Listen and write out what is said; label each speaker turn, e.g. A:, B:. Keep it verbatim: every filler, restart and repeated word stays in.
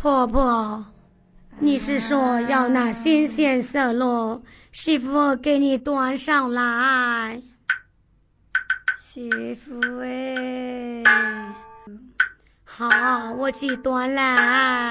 A: 婆婆，你是说要那新鲜色螺？师傅给你端上来。媳妇哎，好，我去端来。